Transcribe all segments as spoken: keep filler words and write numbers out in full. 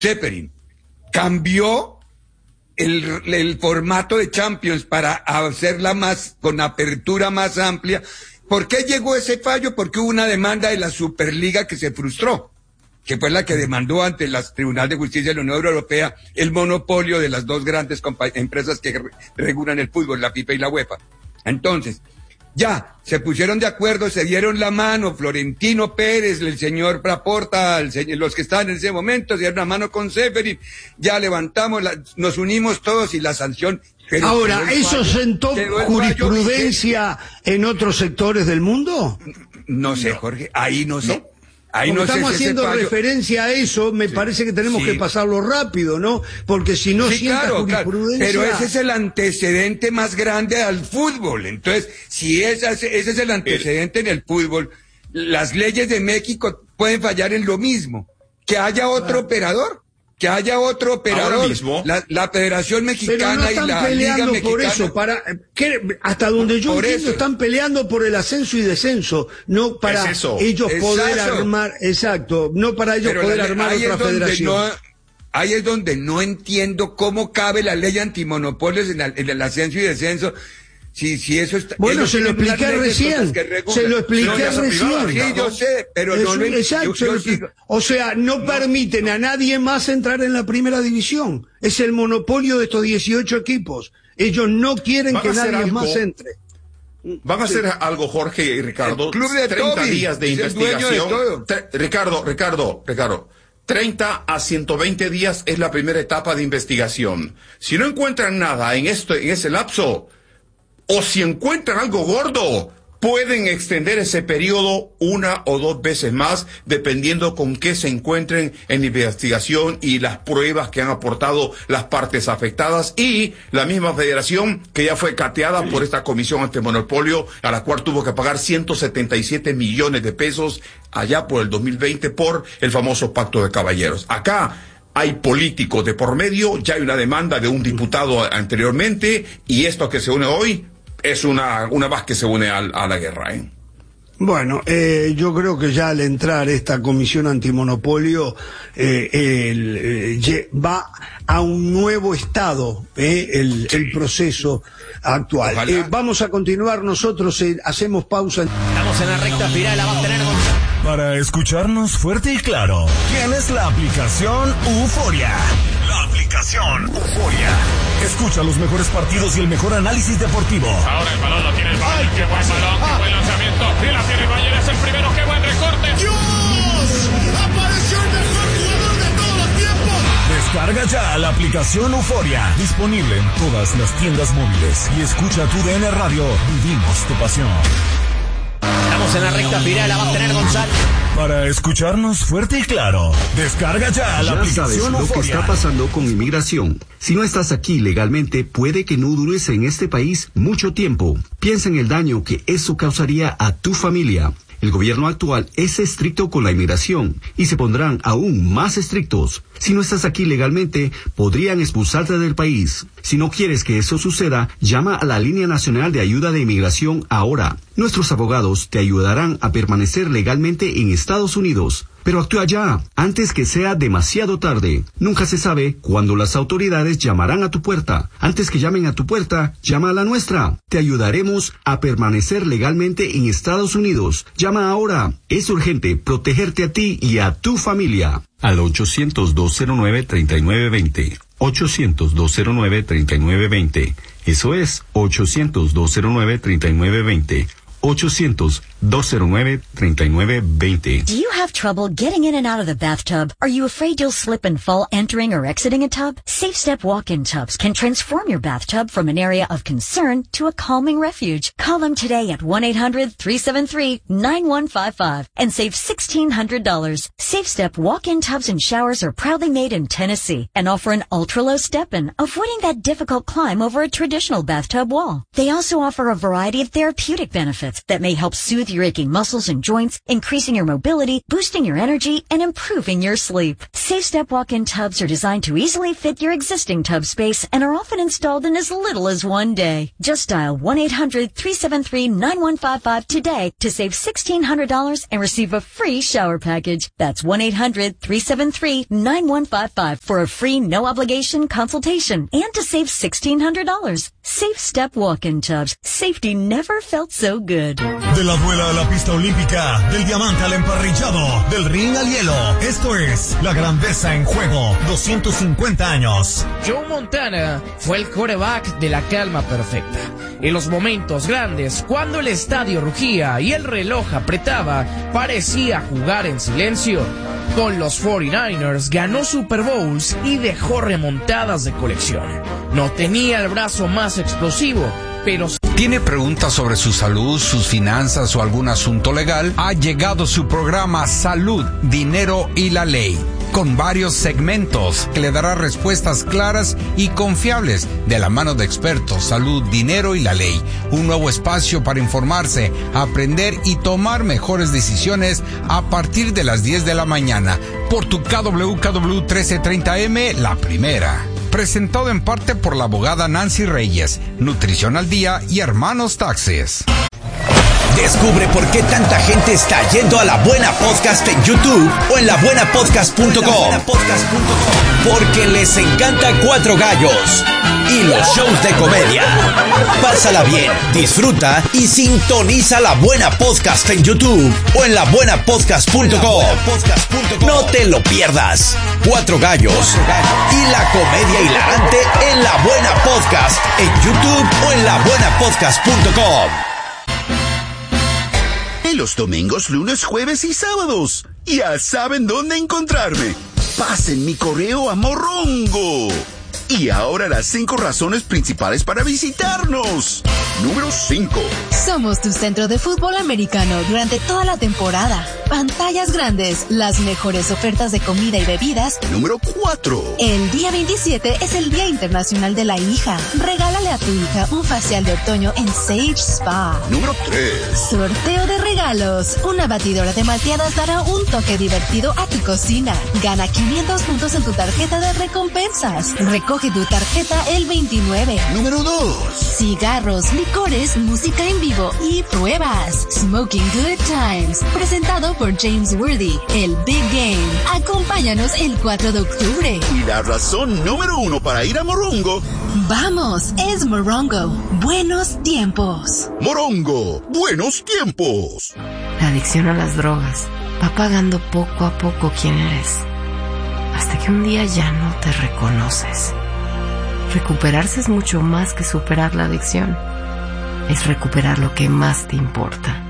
Ceferin, cambió el, el formato de Champions para hacerla más, con apertura más amplia. ¿Por qué llegó ese fallo? Porque hubo una demanda de la Superliga que se frustró, que fue la que demandó ante el Tribunal de Justicia de la Unión Europea el monopolio de las dos grandes empresas que re regulan el fútbol, la FIFA y la UEFA. Entonces, ya, se pusieron de acuerdo, se dieron la mano, Florentino Pérez, el señor Laporta, el señor, los que estaban en ese momento, se dieron la mano con Ceferin, ya levantamos, la, nos unimos todos y la sanción. Pero ahora, ¿eso sentó jurisprudencia en otros sectores del mundo? No sé, Jorge, ahí no sé. No. Ahí Como no estamos sé si haciendo fallo... referencia a eso, me sí, parece que tenemos sí. que pasarlo rápido, ¿no? Porque si no sí, sienta claro, jurisprudencia... Claro. Pero ese es el antecedente más grande al fútbol. Entonces, si ese, ese es el antecedente en el fútbol, las leyes de México pueden fallar en lo mismo. Que haya otro claro. operador. Que haya otro operador, la, la Federación Mexicana Pero no y la Liga Mexicana. Por eso, para, ¿qué, hasta donde yo entiendo, están peleando por el ascenso y descenso, no para es ellos es poder eso. armar, exacto, no para ellos Pero poder la, armar otra federación. No, ahí es donde no entiendo cómo cabe la ley antimonopolios en, el, en el ascenso y descenso. Sí, sí, eso está. Bueno, se lo expliqué recién. Se lo expliqué recién. Sí, yo sé, pero es, no lo exacto. Yo, yo, yo, o sea, no, no permiten no. a nadie más entrar en la primera división. Es el monopolio de estos dieciocho equipos. Ellos no quieren que nadie algo, más entre. Van a hacer sí. algo, Jorge y Ricardo. El club de treinta Toby, días de investigación. De Ricardo, Ricardo, Ricardo. treinta a ciento veinte días es la primera etapa de investigación. Si no encuentran nada en esto, en ese lapso, o si encuentran algo gordo, pueden extender ese periodo una o dos veces más, dependiendo con qué se encuentren en la investigación y las pruebas que han aportado las partes afectadas y la misma federación que ya fue cateada por esta comisión antimonopolio, a la cual tuvo que pagar ciento setenta y siete millones de pesos allá por el dos mil veinte por el famoso Pacto de Caballeros. Acá hay políticos de por medio, ya hay una demanda de un diputado anteriormente y esto que se une hoy es una, una más que se une a, a la guerra, ¿eh? Bueno, eh, yo creo que ya al entrar esta comisión antimonopolio eh, el, eh, va a un nuevo estado eh, el, sí. el proceso actual. Eh, vamos a continuar nosotros, eh, hacemos pausa. Estamos en la recta final, la va a tener para escucharnos fuerte y claro. ¿Tienes la aplicación Euforia? La aplicación Euforia. Escucha los mejores partidos y el mejor análisis deportivo. Ahora el balón lo tiene el Bayern. Qué buen balón, qué buen lanzamiento. Y la tiene el Bayern, es el primero. Qué buen recorte. ¡Dios! Apareció el mejor jugador de todos los tiempos. Descarga ya la aplicación Euforia. Disponible en todas las tiendas móviles. Y escucha tu D N Radio. Vivimos tu pasión. Estamos en la recta final, la va a tener González. Para escucharnos fuerte y claro, descarga ya la ya aplicación sabes lo Euforia. que está pasando con inmigración. Si no estás aquí legalmente, puede que no dures en este país mucho tiempo. Piensa en el daño que eso causaría a tu familia. El gobierno actual es estricto con la inmigración y se pondrán aún más estrictos. Si no estás aquí legalmente, podrían expulsarte del país. Si no quieres que eso suceda, llama a la Línea Nacional de Ayuda de Inmigración ahora. Nuestros abogados te ayudarán a permanecer legalmente en Estados Unidos. Pero actúa ya, antes que sea demasiado tarde. Nunca se sabe cuándo las autoridades llamarán a tu puerta. Antes que llamen a tu puerta, llama a la nuestra. Te ayudaremos a permanecer legalmente en Estados Unidos. Llama ahora. Es urgente protegerte a ti y a tu familia. Al ochocientos, dos cero nueve, treinta y nueve veinte. ochocientos, dos cero nueve, treinta y nueve veinte. Eso es ochocientos, dos cero nueve, treinta y nueve veinte. ochocientos, dos cero nueve, treinta y nueve veinte. Do you have trouble getting in and out of the bathtub? Are you afraid you'll slip and fall entering or exiting a tub? Safe Step walk-in tubs can transform your bathtub from an area of concern to a calming refuge. Call them today at one eight hundred, three seven three, nine one five five and save sixteen hundred dollars. Safe Step walk-in tubs and showers are proudly made in Tennessee and offer an ultra-low step-in, avoiding that difficult climb over a traditional bathtub wall. They also offer a variety of therapeutic benefits that may help soothe your aching muscles and joints, increasing your mobility, boosting your energy, and improving your sleep. SafeStep walk-in tubs are designed to easily fit your existing tub space and are often installed in as little as one day. Just dial one eight hundred three seven three nine one five five today to save sixteen hundred dollars and receive a free shower package. That's one eight hundred three seven three nine one five five for a free no-obligation consultation and to save sixteen hundred dollars. SafeStep walk-in tubs. Safety never felt so good. De la duela a la pista olímpica, del diamante al emparrillado, del ring al hielo. Esto es La Grandeza en Juego, doscientos cincuenta años. Joe Montana fue el quarterback de la calma perfecta. En los momentos grandes, cuando el estadio rugía y el reloj apretaba, parecía jugar en silencio. Con los cuarenta y nueve ers ganó Super Bowls y dejó remontadas de colección. No tenía el brazo más explosivo, pero... ¿Tiene preguntas sobre su salud, sus finanzas o algún asunto legal? Ha llegado su programa Salud, Dinero y la Ley, con varios segmentos que le dará respuestas claras y confiables de la mano de expertos. Salud, Dinero y la Ley, un nuevo espacio para informarse, aprender y tomar mejores decisiones a partir de las diez de la mañana por tu K W K W trece treinta M, La Primera. Presentado en parte por la abogada Nancy Reyes, Nutrición al Día y Hermanos Taxes. Descubre por qué tanta gente está yendo a La Buena Podcast en YouTube o en la buena podcast punto com. Porque les encanta Cuatro Gallos y los shows de comedia. Pásala bien, disfruta y sintoniza La Buena Podcast en YouTube o en la buena podcast punto com. No te lo pierdas. Cuatro Gallos y la comedia hilarante en La Buena Podcast en YouTube o en la buena podcast punto com. Los domingos, lunes, jueves y sábados. Ya saben dónde encontrarme. Pasen mi correo a Morongo. Y ahora las cinco razones principales para visitarnos. Número cinco. Somos tu centro de fútbol americano durante toda la temporada. Pantallas grandes, las mejores ofertas de comida y bebidas. Número cuatro. El día veintisiete es el Día Internacional de la Hija. Regálale a tu hija un facial de otoño en Sage Spa. Número tres. Sorteo de regalos. Una batidora de malteadas dará un toque divertido a tu cocina. Gana quinientos puntos en tu tarjeta de recompensas. Recoge tu tarjeta el veintinueve. Número dos. Cigarros, licores, música en vivo y pruebas. Smoking Good Times. Presentado por James Worthy. El Big Game. Acompáñanos el cuatro de octubre. Y la razón número uno para ir a Morongo. Vamos, es Morongo. Buenos tiempos. Morongo. Buenos tiempos. La adicción a las drogas va pagando poco a poco quién eres. Hasta que un día ya no te reconoces. Recuperarse es mucho más que superar la adicción. Es recuperar lo que más te importa.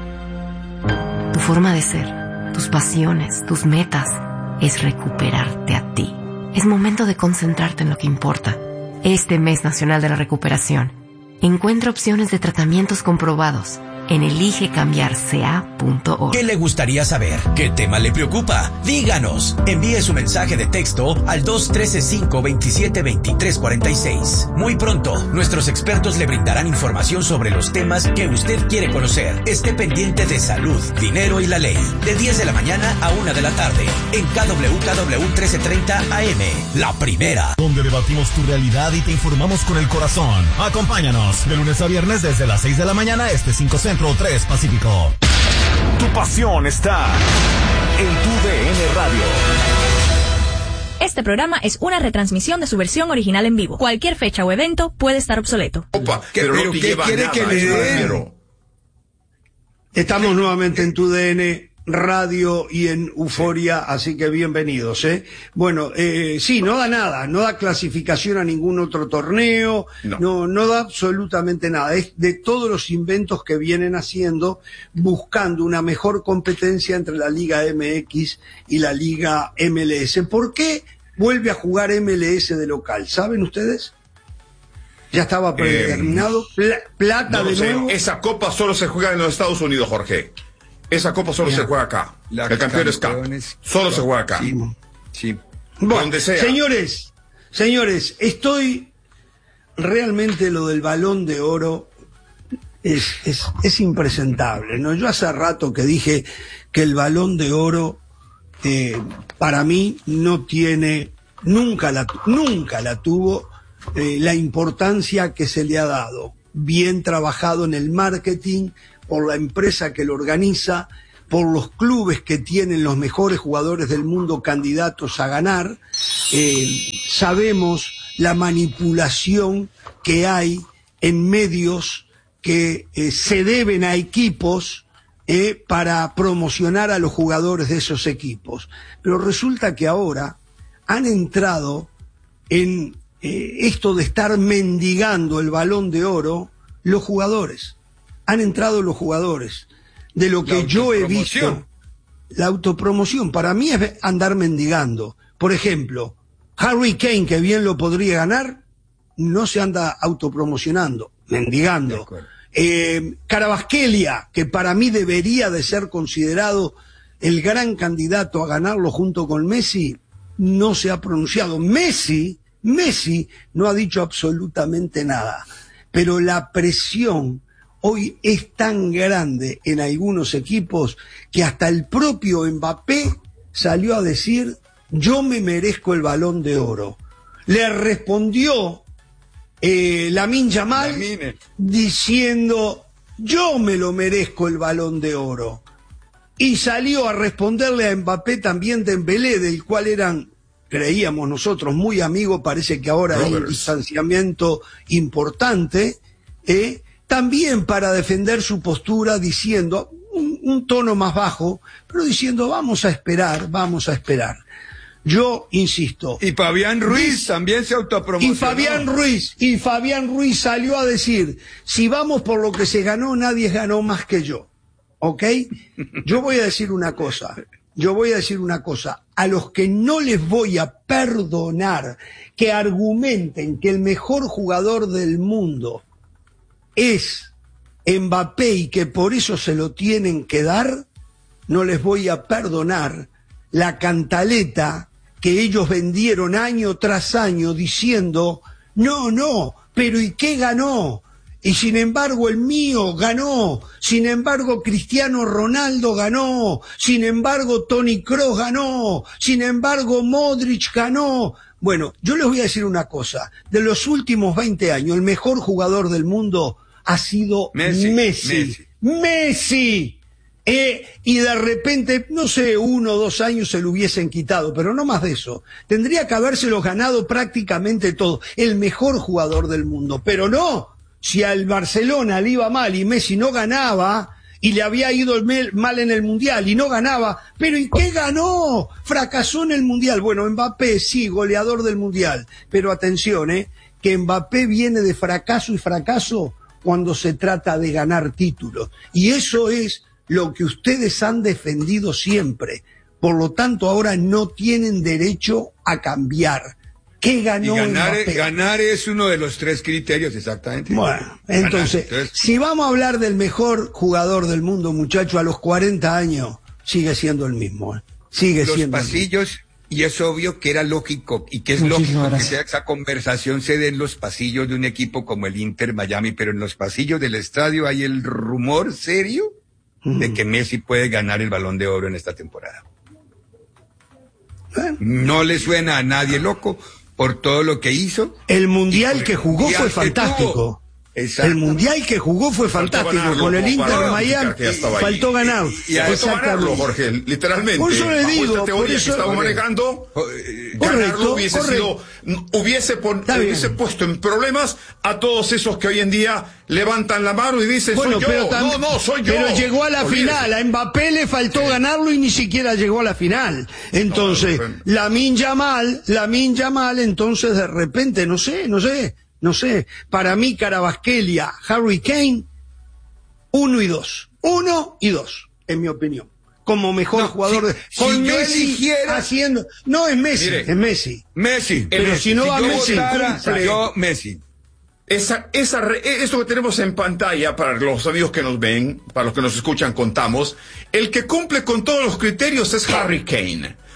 Tu forma de ser, tus pasiones, tus metas, es recuperarte a ti. Es momento de concentrarte en lo que importa. Este mes nacional de la recuperación, encuentra opciones de tratamientos comprobados en elige cambiar c a punto org. ¿Qué le gustaría saber? ¿Qué tema le preocupa? Díganos. Envíe su mensaje de texto al dos uno tres cinco dos siete dos tres cuatro seis. Muy pronto, nuestros expertos le brindarán información sobre los temas que usted quiere conocer. Esté pendiente de Salud, Dinero y la Ley, de diez de la mañana a una de la tarde, en K W K W trece treinta A M, La Primera. Donde debatimos tu realidad y te informamos con el corazón. Acompáñanos de lunes a viernes desde las seis de la mañana, este cinco Centro, tres Pacífico. Tu pasión está en tu D N Radio. Este programa es una retransmisión de su versión original en vivo. Cualquier fecha o evento puede estar obsoleto. Opa, pero, pero no te ¿qué lleva quiere nada, que le den? Estamos nuevamente en tu D N Radio y en Euforia, así que bienvenidos, ¿eh? Bueno, eh, sí, no da nada, no da clasificación a ningún otro torneo, no. no, no da absolutamente nada. Es de todos los inventos que vienen haciendo, buscando una mejor competencia entre la Liga M X y la Liga M L S. ¿Por qué vuelve a jugar M L S de local? ¿Saben ustedes? Ya estaba predeterminado. Pla plata no de sé. nuevo. Esa copa solo se juega en los Estados Unidos, Jorge. Esa copa solo Mira, se juega acá. El Campeones Cup. Solo se juega acá. Sí. sí. Bueno, donde sea. Señores, señores, estoy realmente lo del Balón de Oro. es, es, es impresentable, ¿no? Yo hace rato que dije que el Balón de Oro, eh, para mí, no tiene, nunca la, nunca la tuvo eh, la importancia que se le ha dado. Bien trabajado en el marketing, por la empresa que lo organiza, por los clubes que tienen los mejores jugadores del mundo candidatos a ganar. Eh, sabemos la manipulación que hay en medios que eh, se deben a equipos eh, para promocionar a los jugadores de esos equipos. Pero resulta que ahora han entrado en eh, esto de estar mendigando el Balón de Oro los jugadores. Han entrado los jugadores. De lo que yo he visto, la autopromoción, para mí es andar mendigando. Por ejemplo, Harry Kane, que bien lo podría ganar, no se anda autopromocionando, mendigando. Eh, Kvaratskhelia, que para mí debería de ser considerado el gran candidato a ganarlo junto con Messi, no se ha pronunciado. Messi, Messi no ha dicho absolutamente nada. Pero la presión hoy es tan grande en algunos equipos que hasta el propio Mbappé salió a decir: yo me merezco el Balón de Oro. Le respondió eh, Lamine Yamal Lamine. diciendo: yo me lo merezco el Balón de Oro. Y salió a responderle a Mbappé también Dembélé, del cual eran, creíamos nosotros, muy amigos. Parece que ahora Roberts. Hay un distanciamiento importante, ¿eh? También para defender su postura, diciendo, un, un tono más bajo, pero diciendo: vamos a esperar, vamos a esperar. Yo insisto. Y Fabián Ruiz también se autopromocionó. Y Fabián Ruiz, y Fabián Ruiz salió a decir: si vamos por lo que se ganó, nadie ganó más que yo. ¿Ok? Yo voy a decir una cosa, yo voy a decir una cosa. A los que no les voy a perdonar que argumenten que el mejor jugador del mundo es Mbappé y que por eso se lo tienen que dar, no les voy a perdonar la cantaleta que ellos vendieron año tras año diciendo: no, no, pero ¿y qué ganó? Y sin embargo el mío ganó, sin embargo Cristiano Ronaldo ganó, sin embargo Toni Kroos ganó, sin embargo Modric ganó. Bueno, yo les voy a decir una cosa. De los últimos veinte años, el mejor jugador del mundo ha sido Messi. Messi. Messi. Messi. Eh, y de repente, no sé, uno o dos años se lo hubiesen quitado, pero no más de eso. Tendría que habérselo ganado prácticamente todo. El mejor jugador del mundo. Pero no, si al Barcelona le iba mal y Messi no ganaba, y le había ido mal en el Mundial y no ganaba, pero ¿y qué ganó? Fracasó en el Mundial. Bueno, Mbappé sí, goleador del Mundial, pero atención, eh, que Mbappé viene de fracaso y fracaso cuando se trata de ganar títulos. Y eso es lo que ustedes han defendido siempre. Por lo tanto, ahora no tienen derecho a cambiar. ¿Qué ganó y ganar, Mbappé? Ganar es uno de los tres criterios, exactamente. Bueno, entonces, entonces, si vamos a hablar del mejor jugador del mundo, muchacho, a los cuarenta años, sigue siendo el mismo. ¿eh? Sigue los siendo pasillos, y es obvio que era lógico, y que es Muchísimas lógico gracias. que sea, esa conversación se dé en los pasillos de un equipo como el Inter Miami, pero en los pasillos del estadio hay el rumor serio uh-huh. de que Messi puede ganar el Balón de Oro en esta temporada. ¿Eh? No le suena a nadie loco por todo lo que hizo. El mundial que jugó fue fantástico. El mundial que jugó fue fantástico. Ganarlo, con el Inter de Miami faltó ganar. Y, y, y faltó ganarlo, Jorge, literalmente. Por eso le digo, esta teoría por eso, que estamos manejando, ganarlo hubiese correcto. sido, hubiese, pon, hubiese puesto en problemas a todos esos que hoy en día levantan la mano y dicen: bueno, soy yo. Tam, no, no, soy yo. Pero llegó a la Olvídese. final. A Mbappé le faltó sí. ganarlo y ni siquiera llegó a la final. Entonces, no, no, no. Lamine Yamal, Lamine Yamal, entonces de repente, no sé, no sé. No sé, para mí Kvaratskhelia, Harry Kane, uno y dos. Uno y dos, en mi opinión. Como mejor no, jugador de... Si, con si Messi eligiera... haciendo... No, es Messi, Mire, es Messi. Messi. Pero Messi. si no si va Messi... Votara, yo, Messi. Esa, esa, eso que tenemos en pantalla, para los amigos que nos ven, para los que nos escuchan, contamos, el que cumple con todos los criterios es Harry Kane.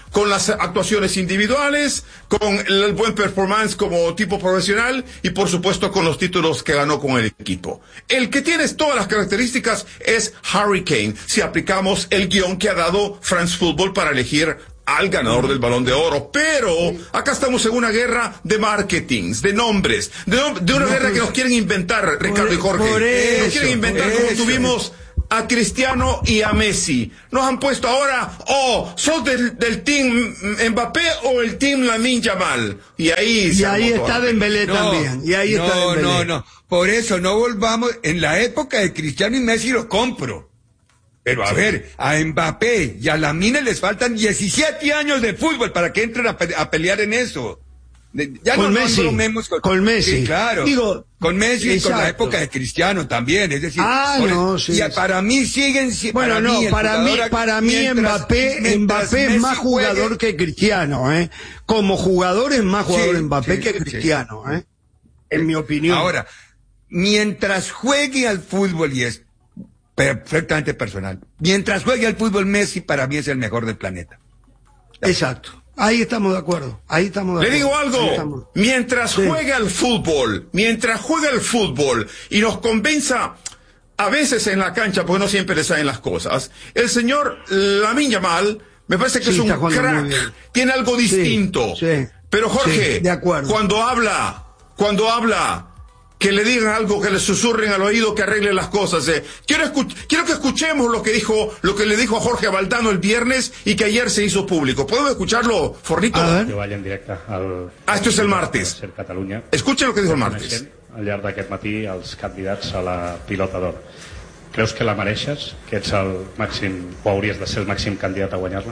con las actuaciones individuales, con el buen performance como tipo profesional y por supuesto con los títulos que ganó con el equipo. El que tiene todas las características es Harry Kane, si aplicamos el guión que ha dado France Football para elegir al ganador del Balón de Oro. Pero acá estamos en una guerra de marketings, de nombres, de, no, de una no, guerra que nos quieren inventar, Ricardo y Jorge. Por eso, nos quieren inventar como eso. tuvimos a Cristiano y a Messi. Nos han puesto ahora, oh, ¿sos del, del team Mbappé o el team Lamine Yamal? Y ahí y ahí está Dembélé no, también. Y ahí no, está Dembélé. No, no, por eso no volvamos. En la época de Cristiano y Messi lo compro. Pero a sí. ver, a Mbappé y a Lamine les faltan diecisiete años de fútbol para que entren a, pe a pelear en eso. Ya con no Messi, nos con, con Messi, sí, claro, digo, con Messi y con la exacto. época de Cristiano también, es decir, ah, no, sí, y sí. para mí siguen, bueno, para no, mí, para mí, para mí mientras, Mbappé, mientras Mbappé es más juegue, jugador que Cristiano, eh, como jugador es más jugador sí, Mbappé sí, que Cristiano, sí. eh, en mi opinión. Ahora, mientras juegue al fútbol, y es perfectamente personal, mientras juegue al fútbol, Messi para mí es el mejor del planeta. Exacto. Ahí estamos de acuerdo, ahí estamos de Le acuerdo. digo algo, mientras sí. juegue al fútbol, mientras juega al fútbol y nos convenza a veces en la cancha, porque no siempre le salen las cosas, el señor Lamine Yamal me parece que sí, es un crack, tiene algo distinto. Sí, sí, pero Jorge, sí, de acuerdo. cuando habla, cuando habla, que le digan algo, que le susurren al oído, que arreglen las cosas. Eh. Quiero, quiero que escuchemos lo que dijo, lo que le dijo a Jorge Valdano el viernes y que ayer se hizo público. ¿Podemos escucharlo, Fornito? Que vaya en directe al... Ah, esto es el martes. Catalunya. Escuchen lo que dijo el martes. Al llarg d'aquest matí els candidats a la pilota d'or. Creus que la mereixes? Que ets el màxim, o hauries de ser el màxim candidat a guanyar-la?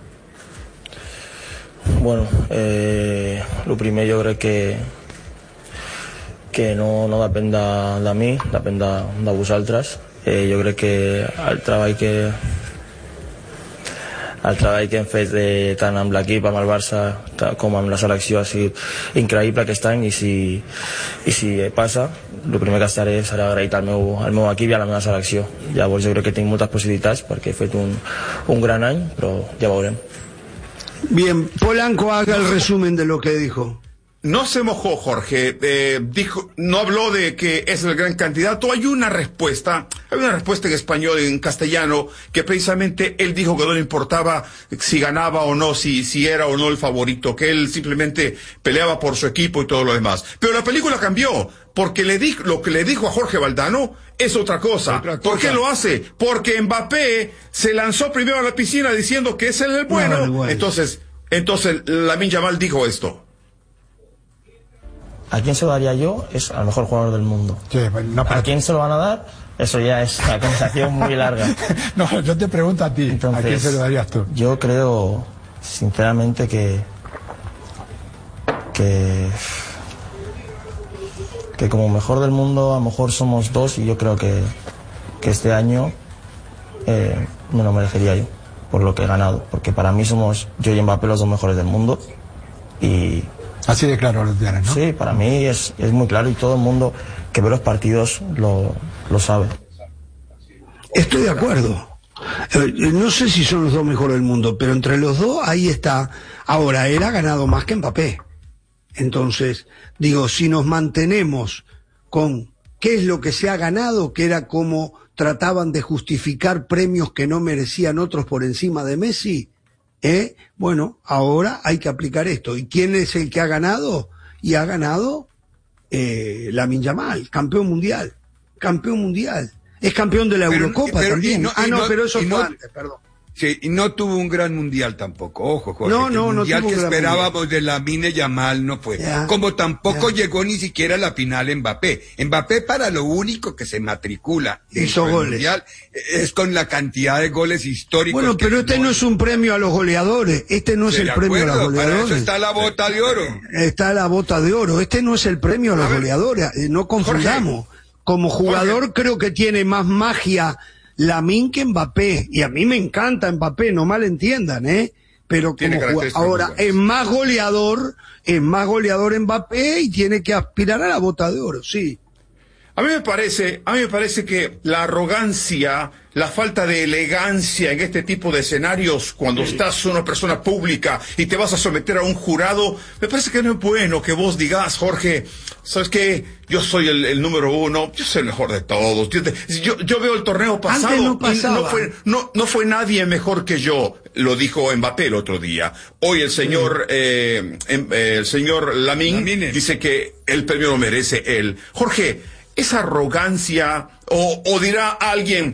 Bueno, eh, lo primer jo crec que que no, no depèn de, de mi, depèn de, de vosaltres. Eh, jo crec que el treball que el treball que hem fet de, tant amb l'equip, amb el Barça com amb la selecció ha sigut increïble aquest any i si, i si passa, el primer que estaré serà agraït al meu, al meu equip i a la meva selecció. Llavors jo crec que tinc moltes possibilitats perquè he fet un, un gran any, però ja veurem. Bien, Polanco haga el resumen de lo que dijo. No se mojó, Jorge, eh, dijo, no habló de que es el gran candidato. Hay una respuesta, hay una respuesta en español, en castellano, que precisamente él dijo que no le importaba si ganaba o no, si, si era o no el favorito, que él simplemente peleaba por su equipo y todo lo demás. Pero la película cambió, porque le di, lo que le dijo a Jorge Valdano es otra cosa. otra cosa. ¿Por qué lo hace? Porque Mbappé se lanzó primero a la piscina diciendo que es el bueno. No, bueno. Entonces, entonces Lamine Yamal dijo esto. ¿A quién se lo daría yo? Es al mejor jugador del mundo. Sí, no, ¿A quién se lo van a dar? Eso ya es una conversación muy larga. No, yo te pregunto a ti. Entonces, ¿a quién se lo darías tú? Yo creo, sinceramente, que... Que... Que como mejor del mundo, a lo mejor somos dos y yo creo que, que este año eh, me lo merecería yo, por lo que he ganado. Porque para mí somos yo y Mbappé los dos mejores del mundo. Y... Así de claro lo tienes, ¿no? Sí, para mí es, es muy claro y todo el mundo que ve los partidos lo, lo sabe. Estoy de acuerdo. Eh, no sé si son los dos mejores del mundo, pero entre los dos ahí está. Ahora, él ha ganado más que Mbappé. Entonces, digo, si nos mantenemos con qué es lo que se ha ganado, que era como trataban de justificar premios que no merecían otros por encima de Messi, ¿eh? Bueno, ahora hay que aplicar esto. ¿Y quién es el que ha ganado? Y ha ganado eh, Lamine Yamal, campeón mundial. Campeón mundial. Es campeón de la pero, Eurocopa pero, también. No, ah, no, no, pero eso fue no, antes, perdón. Sí, y no tuvo un gran mundial tampoco, ojo, Jorge. No, no, el mundial no que esperábamos mundial. de Lamine Yamal no fue. Ya, Como tampoco ya. llegó ni siquiera a la final Mbappé. Mbappé para lo único que se matricula hizo goles. Mundial es con la cantidad de goles históricos. Bueno, pero este no es un premio a los goleadores. Este no es el premio acuerdo, a los goleadores. Para eso está la bota de oro. Está la bota de oro. Este no es el premio a los a goleadores. No confundamos. Jorge, Como jugador Jorge. creo que tiene más magia Lamine que Mbappé, y a mí me encanta Mbappé, no malentiendan, ¿eh? Pero como jugador, ahora es más goleador, es más goleador Mbappé y tiene que aspirar a la bota de oro, sí. A mí me parece, a mí me parece que la arrogancia, la falta de elegancia en este tipo de escenarios, cuando estás una persona pública y te vas a someter a un jurado, me parece que no es bueno que vos digas, Jorge, ¿sabes qué? Yo soy el, el número uno, yo soy el mejor de todos. Yo, te, yo, yo veo el torneo pasado no y no fue, no, no fue nadie mejor que yo, lo dijo Mbappé el otro día. Hoy el señor, sí. eh, eh, el señor Lamine, Lamine dice que el premio lo merece él. Jorge, esa arrogancia, o, o dirá alguien,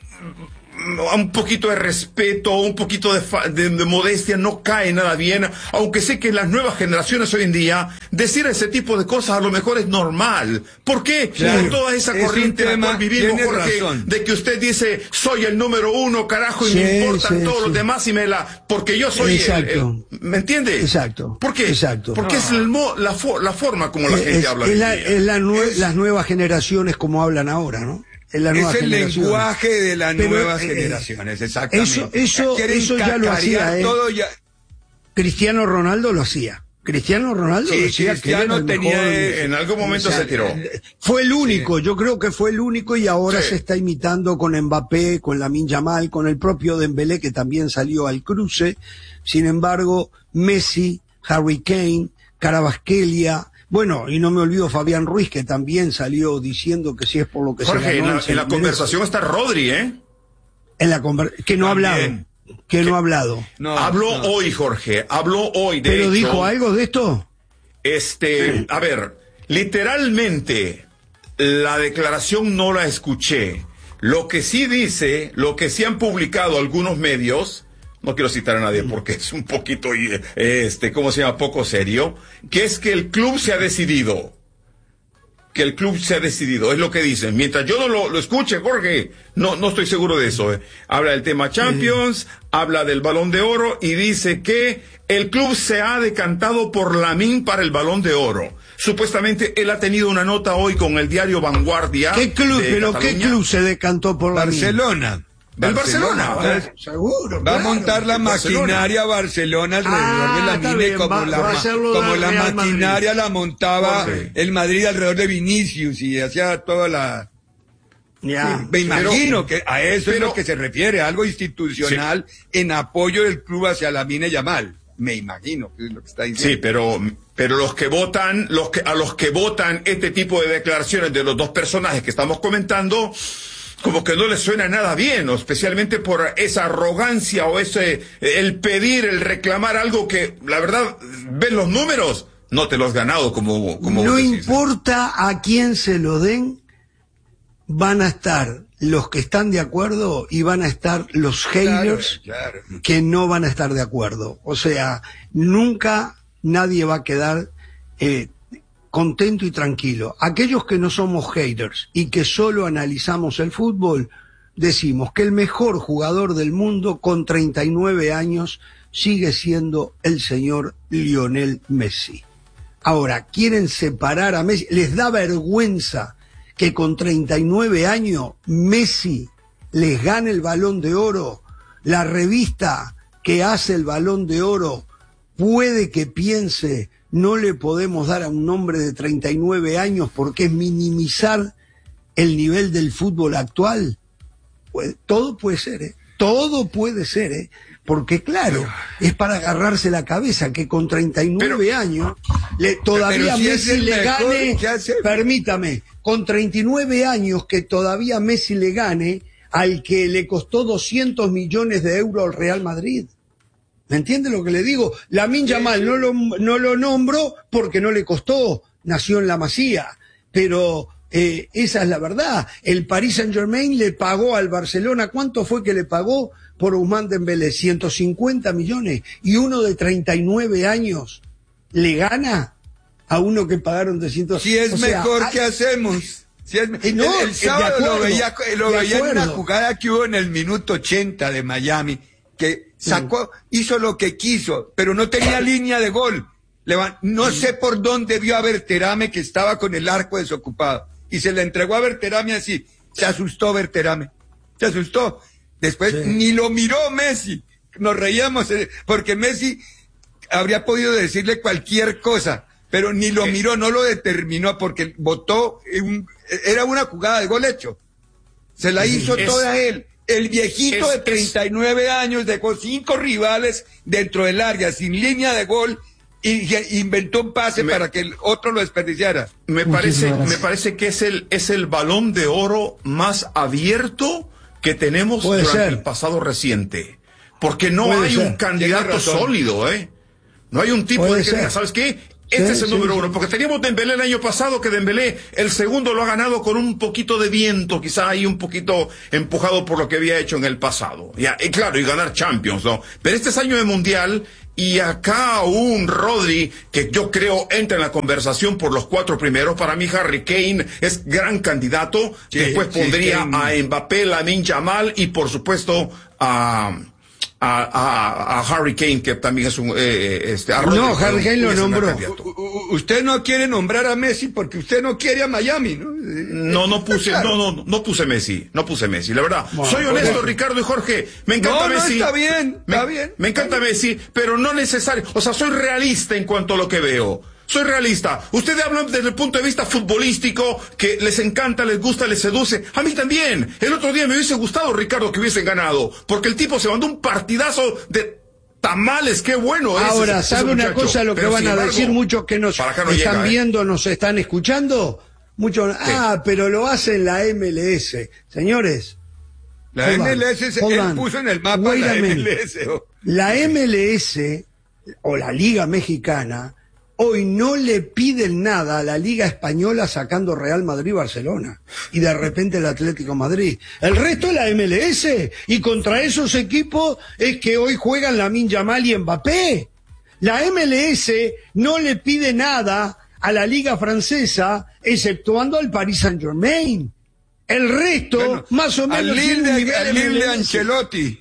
un poquito de respeto, un poquito de, fa de, de modestia no cae nada bien, aunque sé que en las nuevas generaciones hoy en día decir ese tipo de cosas a lo mejor es normal. ¿Por qué? Claro. Con toda esa corriente en la cual vivimos, Jorge, de que usted dice soy el número uno, carajo, y sí, me importan sí, todos sí. los demás y me la, porque yo soy el, el, ¿me entiende? Exacto. ¿Por qué? Exacto. Porque no. es el mo, la, fo la forma como la es, gente habla. Es, la, es la nue es, las nuevas generaciones como hablan ahora, ¿no? Es, es el lenguaje de las Pero, nuevas eh, generaciones, exactamente. Eso, eso, eso ya lo hacía, ¿eh? Todo ya... Cristiano Ronaldo lo hacía. Cristiano Ronaldo sí, lo hacía. Cristiano que tenía, mejor, en algún momento o sea, se tiró. Fue el único, sí. yo creo que fue el único y ahora sí. se está imitando con Mbappé, con Lamine Yamal, con el propio Dembélé que también salió al cruce. Sin embargo, Messi, Harry Kane, Kvaratskhelia. Bueno, y no me olvido Fabián Ruiz, que también salió diciendo que si es por lo que Jorge, se ganó... Jorge, en la, en la conversación está Rodri, ¿eh? En la que no ha hablado. Que no ha hablado. No, habló no. hoy, Jorge, habló hoy, de ¿Pero hecho, dijo algo de esto? Este, a ver, literalmente, la declaración no la escuché. Lo que sí dice, lo que sí han publicado algunos medios... No quiero citar a nadie porque es un poquito, este, ¿cómo se llama? Poco serio. Que es que el club se ha decidido. Que el club se ha decidido. Es lo que dicen. Mientras yo no lo, lo escuche, Jorge, no, no estoy seguro de eso. Eh. Habla del tema Champions, sí. habla del Balón de Oro y dice que el club se ha decantado por Lamine para el Balón de Oro. Supuestamente él ha tenido una nota hoy con el diario Vanguardia. ¿Qué club? ¿Pero Cataluña? ¿Qué club se decantó por Lamine? Barcelona. El Barcelona, Barcelona. ¿eh? Seguro. Va claro, a montar la maquinaria Barcelona alrededor ah, de la Mine, como va, la, va como la maquinaria Madrid. la montaba okay. el Madrid alrededor de Vinicius y hacía toda la... Ya. Sí, me imagino pero, que a eso pero, es lo que se refiere, algo institucional sí. en apoyo del club hacia la Lamine Yamal. Me imagino que es lo que está diciendo. Sí, pero, pero los que votan, los que, a los que votan este tipo de declaraciones de los dos personajes que estamos comentando, como que no les suena nada bien, o especialmente por esa arrogancia o ese, el pedir, el reclamar algo que, la verdad, ven los números, no te lo has ganado como, como no vos decís. Importa a quién se lo den, van a estar los que están de acuerdo y van a estar los haters claro, claro. que no van a estar de acuerdo. O sea, nunca nadie va a quedar eh, contento y tranquilo. Aquellos que no somos haters y que solo analizamos el fútbol, decimos que el mejor jugador del mundo con treinta y nueve años sigue siendo el señor Lionel Messi. Ahora, quieren separar a Messi, les da vergüenza que con treinta y nueve años Messi les gane el Balón de Oro. La revista que hace el Balón de Oro puede que piense no le podemos dar a un hombre de treinta y nueve años porque es minimizar el nivel del fútbol actual. Pues, todo puede ser, ¿eh? Todo puede ser, ¿eh? Porque claro, es para agarrarse la cabeza que con treinta y nueve pero, años le, todavía si Messi le gane, permítame, con treinta y nueve años que todavía Messi le gane al que le costó doscientos millones de euros al Real Madrid. ¿Me entiende lo que le digo? Lamine Yamal no lo, no lo nombro porque no le costó, nació en la Masía, pero eh, esa es la verdad. El Paris Saint-Germain le pagó al Barcelona, ¿cuánto fue que le pagó por Ousmane Dembélé? ciento cincuenta millones. Y uno de treinta y nueve años le gana a uno que pagaron de ciento cincuenta. Si es o sea, mejor, ¿qué hacemos? Si es, eh, no, el, el sábado acuerdo, lo veía, lo veía en una jugada que hubo en el minuto ochenta de Miami, que sacó, sí. hizo lo que quiso, pero no tenía línea de gol. No sí. sé por dónde vio a Berterame que estaba con el arco desocupado. Y se le entregó a Berterame así. Se asustó Berterame. Se asustó. Después sí. ni lo miró Messi. Nos reíamos porque Messi habría podido decirle cualquier cosa. pero ni lo miró, no lo determinó porque votó, un, era una jugada de gol hecho. Se la hizo es, toda él. El viejito es, de treinta y nueve es, años dejó cinco rivales dentro del área, sin línea de gol, y, y inventó un pase me, para que el otro lo desperdiciara. Me parece, me parece que es el, es el balón de oro más abierto que tenemos Puede durante ser. el pasado reciente. Porque no Puede hay ser. un candidato sólido, ¿eh? No hay un tipo Puede de que diga, ¿sabes qué? Este sí, es el sí, número sí. uno, porque teníamos Dembélé el año pasado, que Dembélé, el segundo lo ha ganado con un poquito de viento, quizá ahí un poquito empujado por lo que había hecho en el pasado. Ya, y claro, y ganar Champions, ¿no? Pero este es año de Mundial, y acá un Rodri, que yo creo entra en la conversación por los cuatro primeros. Para mí Harry Kane es gran candidato. Sí, Después sí, pondría Kane. a Mbappé, Lamine Yamal, y por supuesto a... A, a, a Harry Kane, que también es un... Eh, este, a no, Harry Kane lo nombró. Usted no quiere nombrar a Messi porque usted no quiere a Miami, ¿no? No, no puse, claro. no, no, no puse Messi, no puse Messi, la verdad. Bueno, Soy honesto, bueno. Ricardo y Jorge, me encanta no, Messi. No, está bien, está me, bien. Me encanta Messi, pero no necesario, o sea, soy realista en cuanto a lo que veo. Soy realista. Ustedes hablan desde el punto de vista futbolístico, que les encanta, les gusta, les seduce. A mí también. El otro día me hubiese gustado, Ricardo, que hubiesen ganado, porque el tipo se mandó un partidazo de tamales. Qué bueno es. Ahora, ese, ¿sabe ese una cosa? Lo que van a decir muchos que nos no están llega, viendo, ¿eh? nos están escuchando. Muchos, sí. ah, pero lo hace en la M L S. Señores. La M L S, él puso en el mapa la M L S. Oh. La M L S, o la Liga Mexicana, hoy no le piden nada a la Liga Española sacando Real Madrid-Barcelona y de repente el Atlético Madrid. El resto es la M L S y contra esos equipos es que hoy juegan Lamine Yamal y Mbappé. La M L S no le pide nada a la Liga Francesa exceptuando al Paris Saint-Germain. El resto, bueno, más o menos... Al Lille de, de Ancelotti.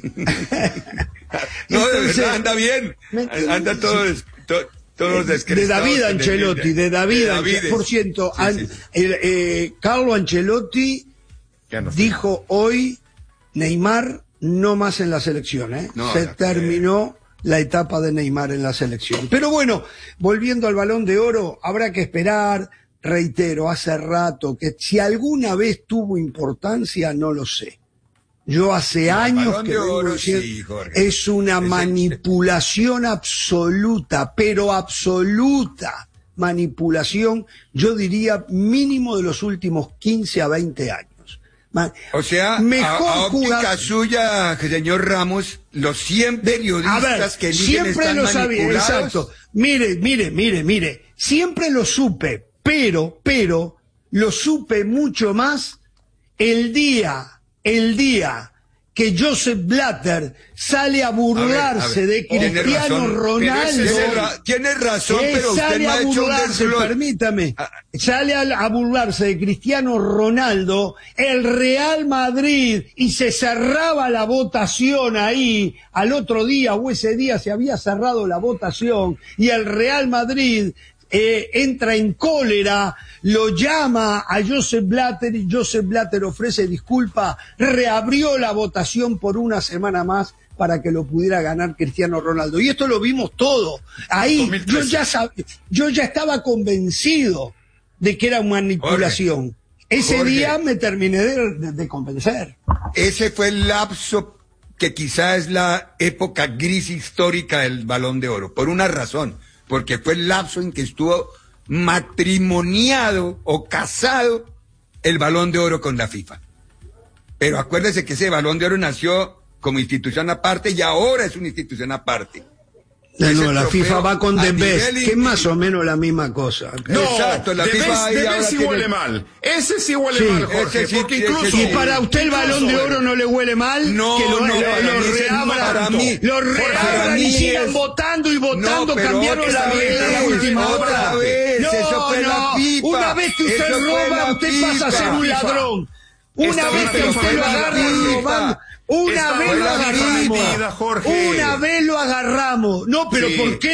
No, Entonces, de verdad, anda bien. Anda todo... todo de David Ancelotti, de David, de David por ciento, sí, sí, sí. El, eh, Carlo Ancelotti no dijo hoy, Neymar no más en la selección, ¿eh? No, se terminó que... la etapa de Neymar en la selección. Pero bueno, volviendo al Balón de Oro, habrá que esperar, reitero, hace rato, que si alguna vez tuvo importancia, no lo sé. Yo hace años que vengo diciendo, sí, es una manipulación absoluta, pero absoluta manipulación, yo diría mínimo de los últimos quince a veinte años. O sea, mejor a, a óptica suya, señor Ramos, los cien periodistas ver, que eligen siempre están lo sabía, manipulados. Exacto. Mire, mire, mire, mire, siempre lo supe, pero, pero, lo supe mucho más el día el día que Joseph Blatter sale a burlarse a ver, a ver. de Cristiano Ronaldo. Tiene razón, pero usted sale no a ha hecho burlarse, un permítame, sale a, a burlarse de Cristiano Ronaldo, el Real Madrid, y se cerraba la votación ahí, al otro día o ese día se había cerrado la votación, y el Real Madrid Eh, entra en cólera, lo llama a Joseph Blatter y Joseph Blatter ofrece disculpa, reabrió la votación por una semana más para que lo pudiera ganar Cristiano Ronaldo. Y esto lo vimos todo. Ahí yo ya sab... yo ya estaba convencido de que era manipulación. Jorge, Ese Jorge, día me terminé de, de, de convencer. Ese fue el lapso que quizá es la época gris histórica del Balón de Oro, por una razón. Porque fue el lapso en que estuvo matrimoniado o casado el Balón de Oro con la FIFA. Pero acuérdese que ese Balón de Oro nació como institución aparte y ahora es una institución aparte. No, no, la FIFA va con The Best, que es más o menos la misma cosa. No, exacto, la FIFA The Best sí huele mal. Ese sí huele sí, mal, Jorge, sí, porque incluso... ¿Y para usted el Balón de Oro no le huele mal? No, que lo, no, lo, lo reabran, lo reabran y sigan votando y votando, no, cambiaron la regla en la última hora. Vez, no, eso fue no, la FIFA. Una vez que usted eso roba, usted FIFA. pasa a ser un ladrón. Una Esta vez que usted lo agarra robando... Una Esta vez lo agarramos. Vida, una vez lo agarramos. No, pero sí. ¿por qué?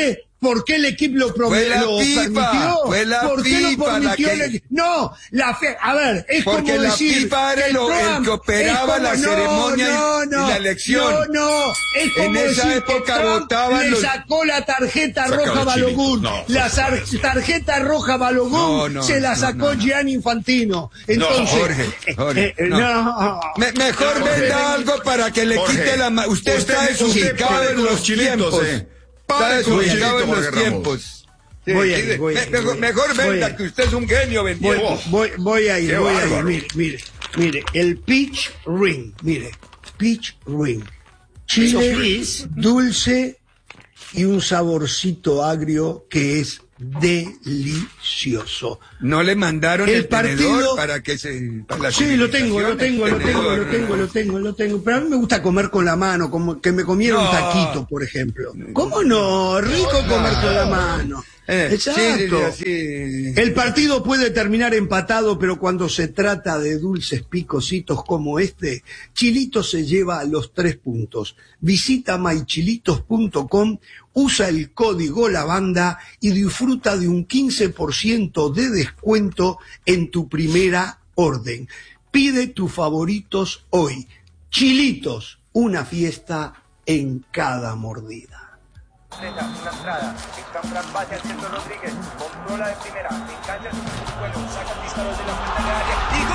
¿por qué el equipo lo, pro- Fue la lo FIFA, permitió? fue la ¿Por qué lo FIFA la permitió? que- el equi- No, la fe, a ver, es Porque como la decir FIFA era que lo- el Trump que operaba es la como- ceremonia y- no, y no, la elección. No, no, es como En esa decir que época Trump votaban le los- sacó la tarjeta Saca roja a los chilitos. Balogun. No, la por sar- tarjeta roja a Balogun No, no, se la no, sacó no, no. Gianni Infantino. Entonces, Jorge, Jorge, eh, eh, no. no. Me- mejor Jorge. venda algo para que le Jorge, quite la ma- usted, usted- está usted desubicado pare en con los los chilitos, tiempos. eh. Está Pare con los desubicado en chilitos, los Jorge Ramos. tiempos. Sí, Voy a sí, ir, voy a me- ir, mejor, voy a ir. mejor Voy venda a ir. que usted es un genio Voy, vendiendo. voy, voy a ir, Qué voy a ir. bárbaro. Mire, mire, mire, el peach ring, mire, peach ring. Chile dulce y un saborcito agrio que es delicioso. No le mandaron el, El partido- tenedor para que se... para la Sí, lo tengo, lo civilización, tengo, el lo tengo, tenedor. lo tengo, lo tengo, lo tengo. Pero a mí me gusta comer con la mano, como que me comiera un No. taquito, por ejemplo. ¿Cómo no? Rico comer con la mano. Eh, Exacto. sí, sí, sí, sí. El partido puede terminar empatado, pero cuando se trata de dulces picositos como este, Chilito se lleva los tres puntos. Visita my chilitos punto com, usa el código LABANDA y disfruta de un quince por ciento de descuento en tu primera orden. Pide tus favoritos hoy. Chilitos, una fiesta en cada mordida. Una entrada, Víctor Fran va hacia el centro Rodríguez, controla de primera, engancha su vuelo, saca el disparo de la frente del área y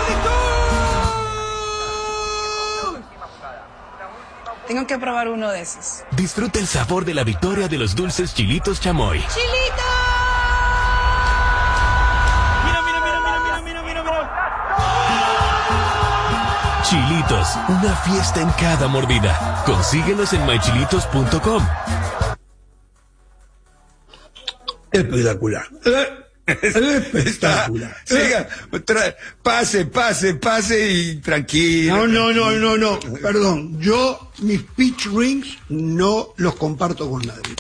gol. Tengo que probar uno de esos. Disfruta el sabor de la victoria de los dulces Chilitos Chamoy. ¡Chilito! Mira, mira, mira, mira, mira, mira, mira, mira. Chilitos, una fiesta en cada mordida. Consíguelos en my chilitos punto com. Espectacular. Espectacular. Siga, tra- pase, pase, pase y tranquilo. No, no, no, no, no. Perdón. Yo, mis pitch rings no los comparto con nadie.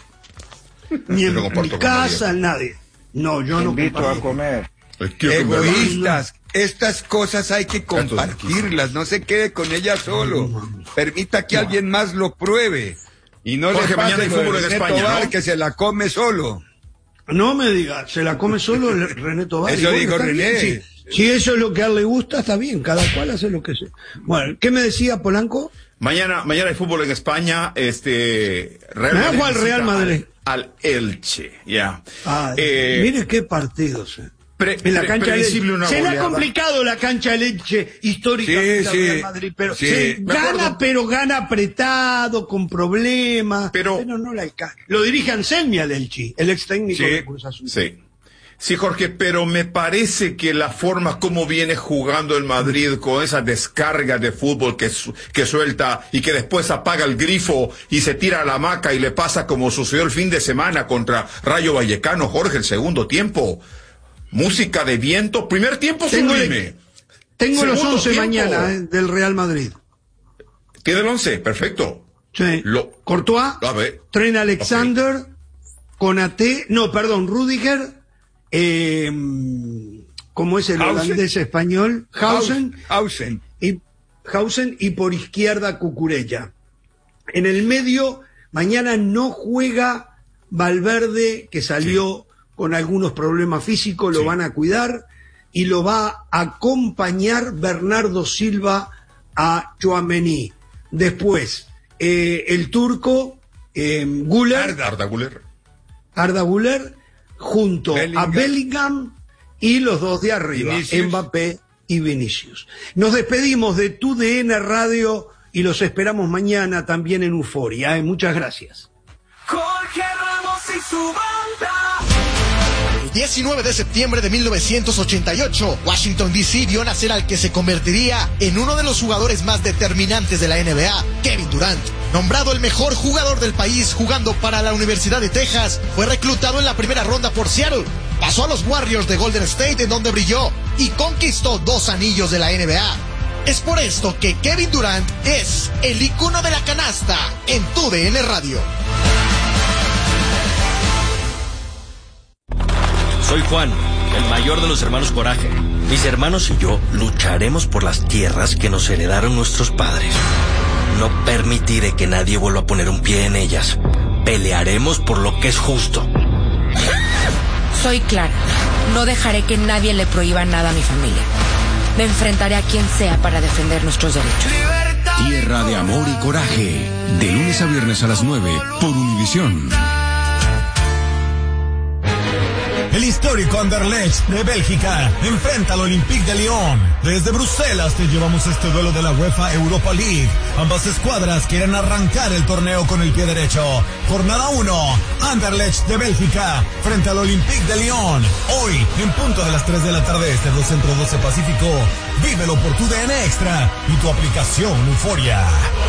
Ni en Yo no mi comparto con casa, nadie. No, yo no Invito comparto. a comer. Egoístas, estas cosas hay que compartirlas, no se quede con ellas solo. Permita que alguien más lo pruebe. Y no Jorge, le pase mañana hay lo de fútbol en René España, Tobar, ¿no? que se la come solo. No me diga, se la come solo el René Tobar. Eso Y dijo está René. bien, Si, si eso es lo que a él le gusta, está bien, cada cual hace lo que sea. Bueno, ¿qué me decía Polanco? Mañana, mañana hay fútbol en España, este... Real Me hago al visita Real Madrid. Al, al Elche, ya. Ah, Eh, mire qué partidos. eh. pre- En la pre- cancha de previsible Leche. una Se le ha goleada. complicado la cancha de Leche históricamente Sí, al sí, Real Madrid, pero sí. sí, Me gana, acuerdo. pero gana apretado, con problemas. Pero- no la alcanza. Lo dirige Anselmi al Elche, el ex técnico Sí, de Cruz Azul. sí. Sí, Jorge, pero me parece que la forma como viene jugando el Madrid con esa descarga de fútbol que, su- que suelta y que después apaga el grifo y se tira a la hamaca y le pasa como sucedió el fin de semana contra Rayo Vallecano, Jorge, el segundo tiempo. Música de viento, primer tiempo Tengo, sublime. tengo los Segundo once tiempo. mañana eh, del Real Madrid. Tiene el once, perfecto. Sí. Lo, Courtois, a ver. Trent Alexander, Konaté, no, perdón, Rudiger, eh, ¿cómo es el Hausen. holandés español? Hausen, Hausen. y Hausen y por izquierda Cucurella. En el medio, mañana no juega Valverde, que salió con algunos problemas físicos, lo Sí. van a cuidar, y lo va a acompañar Bernardo Silva a Tchouaméni. Después, eh, el turco eh, Güler, Arda Güler. Arda Güler, junto Bellingham. a Bellingham y los dos de arriba, Vinicius. Mbappé y Vinicius. Nos despedimos de Tu D N Radio y los esperamos mañana también en Euforia. ¿eh? Muchas gracias. Jorge Ramos y su banda. El diecinueve de septiembre de mil novecientos ochenta y ocho, Washington D C vio nacer al que se convertiría en uno de los jugadores más determinantes de la N B A, Kevin Durant. Nombrado el mejor jugador del país jugando para la Universidad de Texas, fue reclutado en la primera ronda por Seattle. Pasó a los Warriors de Golden State, en donde brilló y conquistó dos anillos de la N B A. Es por esto que Kevin Durant es el icono de la canasta en Tu D N Radio. Soy Juan, el mayor de los hermanos Coraje. Mis hermanos y yo lucharemos por las tierras que nos heredaron nuestros padres. No permitiré que nadie vuelva a poner un pie en ellas. Pelearemos por lo que es justo. Soy clara. No dejaré que nadie le prohíba nada a mi familia. Me enfrentaré a quien sea para defender nuestros derechos. Tierra de amor y coraje. De lunes a viernes a las nueve por Univisión. El histórico Anderlecht de Bélgica enfrenta al Olympique de Lyon. Desde Bruselas te llevamos este duelo de la UEFA Europa League. Ambas escuadras quieren arrancar el torneo con el pie derecho. Jornada uno, Anderlecht de Bélgica frente al Olympique de Lyon. Hoy, en punto de las tres de la tarde, este dos Centro doce Pacífico. Vívelo por tu D N Extra y tu aplicación Euforia.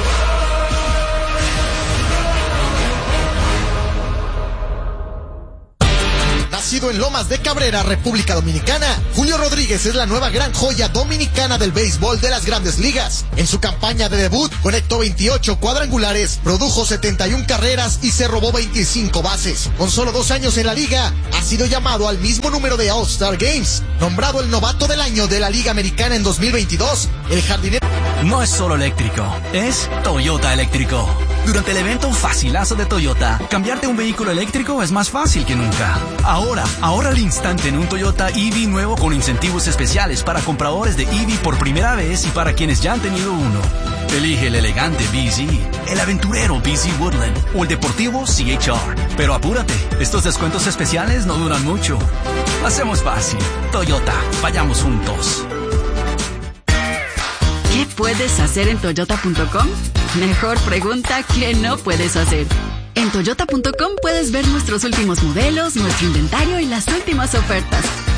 Nacido en Lomas de Cabrera, República Dominicana, Julio Rodríguez es la nueva gran joya dominicana del béisbol de las Grandes Ligas. En su campaña de debut, conectó veintiocho cuadrangulares, produjo setenta y una carreras y se robó veinticinco bases. Con solo dos años en la liga, ha sido llamado al mismo número de All-Star Games. Nombrado el novato del año de la Liga Americana en dos mil veintidós, el jardinero... No es solo eléctrico, es Toyota eléctrico. Durante el evento Facilazo de Toyota, cambiarte un vehículo eléctrico es más fácil que nunca. Ahora, ahorra al instante en un Toyota E V nuevo con incentivos especiales para compradores de E V por primera vez y para quienes ya han tenido uno. Elige el elegante B Z, el aventurero B Z Woodland o el deportivo C H R. Pero apúrate, estos descuentos especiales no duran mucho. Hacemos fácil. Toyota, vayamos juntos. ¿Qué puedes hacer en Toyota punto com? Mejor pregunta, ¿qué no puedes hacer? En Toyota punto com puedes ver nuestros últimos modelos, nuestro inventario y las últimas ofertas.